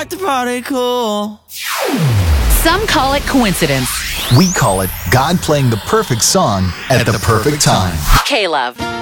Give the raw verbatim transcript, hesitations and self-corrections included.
the party cool. Some call it coincidence. We call it God playing the perfect song at, at the, the perfect, perfect time. K-Love.